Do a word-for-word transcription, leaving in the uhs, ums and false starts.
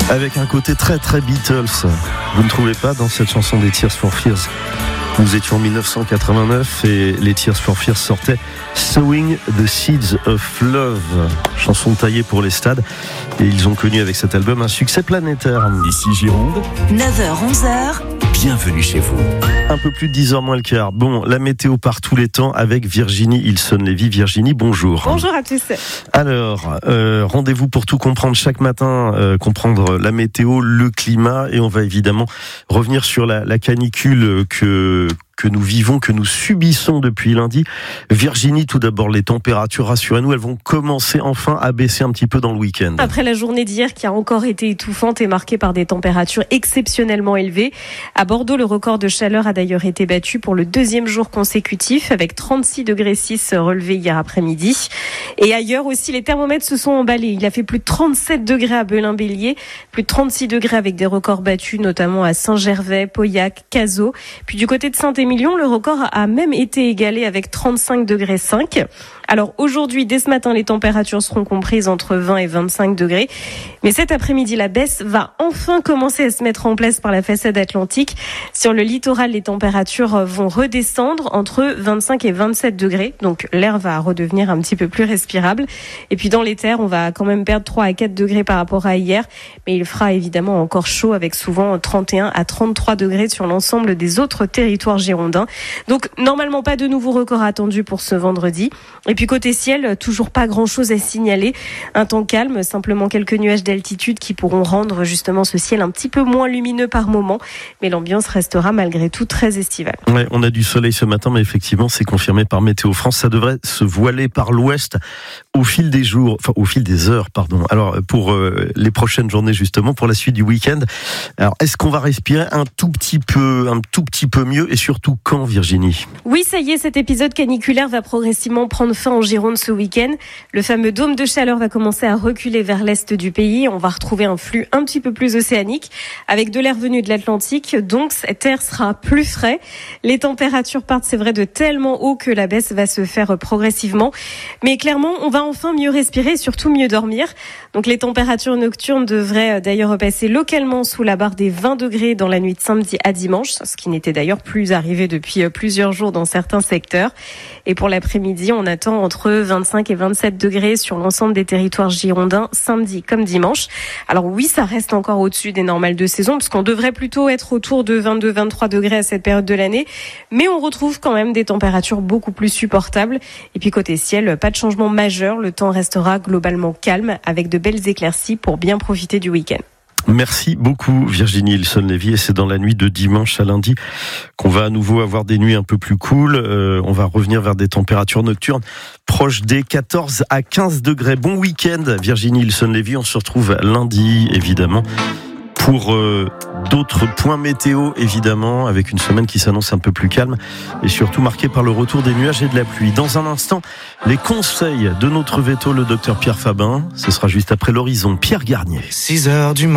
avec un côté très très Beatles. Vous ne trouvez pas dans cette chanson des Tears for Fears? Nous étions en dix-neuf cent quatre-vingt-neuf et les Tears for Fears sortaient Sowing the Seeds of Love, chanson taillée pour les stades, et ils ont connu avec cet album un succès planétaire. Ici Gironde, neuf heures onze heures. Bienvenue chez vous. Un peu plus de dix heures moins le quart. Bon, la météo par tous les temps avec Virginie Ilson-Lévy. Virginie, bonjour. Bonjour à tous. Alors, euh, rendez-vous pour tout comprendre chaque matin, euh, comprendre la météo, le climat, et on va évidemment revenir sur la, la canicule que que nous vivons, que nous subissons depuis lundi. Virginie, tout d'abord, les températures, rassurez-nous, elles vont commencer enfin à baisser un petit peu dans le week-end. Après la journée d'hier qui a encore été étouffante et marquée par des températures exceptionnellement élevées, à Bordeaux, le record de chaleur a d'ailleurs été battu pour le deuxième jour consécutif avec trente-six degrés six relevés hier après-midi. Et ailleurs aussi, les thermomètres se sont emballés. Il a fait plus de trente-sept degrés à Belin-Bélier, plus de trente-six degrés avec des records battus, notamment à Saint-Gervais, Pauillac, Cazaux. Puis du côté de Saint-Émilion, le record a même été égalé avec trente-cinq degrés cinq. Alors aujourd'hui, dès ce matin, les températures seront comprises entre vingt et vingt-cinq degrés. Mais cet après-midi, la baisse va enfin commencer à se mettre en place par la façade atlantique. Sur le littoral, les températures vont redescendre entre vingt-cinq et vingt-sept degrés. Donc l'air va redevenir un petit peu plus respirable. Et puis dans les terres, on va quand même perdre trois à quatre degrés par rapport à hier. Mais il fera évidemment encore chaud avec souvent trente et un à trente-trois degrés sur l'ensemble des autres territoires girondins. Donc normalement pas de nouveaux records attendus pour ce vendredi. Et puis côté ciel, toujours pas grand-chose à signaler. Un temps calme, simplement quelques nuages d'altitude qui pourront rendre justement ce ciel un petit peu moins lumineux par moment. Mais l'ambiance restera malgré tout très estivale. Ouais, on a du soleil ce matin, mais effectivement, c'est confirmé par Météo France. Ça devrait se voiler par l'ouest au fil des jours, enfin au fil des heures, pardon. Alors pour euh, les prochaines journées justement, pour la suite du week-end. Alors est-ce qu'on va respirer un tout petit peu, un tout petit peu mieux, et surtout quand, Virginie? Oui, ça y est, cet épisode caniculaire va progressivement prendre fin en Gironde ce week-end. Le fameux dôme de chaleur va commencer à reculer vers l'est du pays. On va retrouver un flux un petit peu plus océanique avec de l'air venu de l'Atlantique. Donc cet air sera plus frais. Les températures partent, c'est vrai, de tellement haut que la baisse va se faire progressivement. Mais clairement, on va enfin mieux respirer et surtout mieux dormir. Donc les températures nocturnes devraient d'ailleurs repasser localement sous la barre des vingt degrés dans la nuit de samedi à dimanche, ce qui n'était d'ailleurs plus arrivé depuis plusieurs jours dans certains secteurs. Et pour l'après-midi, on attend entre vingt-cinq et vingt-sept degrés sur l'ensemble des territoires girondins, samedi comme dimanche. Alors oui, ça reste encore au-dessus des normales de saison, parce qu'on devrait plutôt être autour de vingt-deux à vingt-trois degrés à cette période de l'année. Mais on retrouve quand même des températures beaucoup plus supportables. Et puis côté ciel, pas de changement majeur. Le temps restera globalement calme, avec de belles éclaircies pour bien profiter du week-end. Merci beaucoup Virginie Ilson-Lévy, et c'est dans la nuit de dimanche à lundi qu'on va à nouveau avoir des nuits un peu plus cool. Euh, on va revenir vers des températures nocturnes proches des quatorze à quinze degrés. Bon week-end Virginie Ilson-Lévy, on se retrouve lundi évidemment pour euh, d'autres points météo évidemment, avec une semaine qui s'annonce un peu plus calme et surtout marquée par le retour des nuages et de la pluie. Dans un instant, les conseils de notre véto, le docteur Pierre Fabin. Ce sera juste après l'horizon. Pierre Garnier. six heures du matin.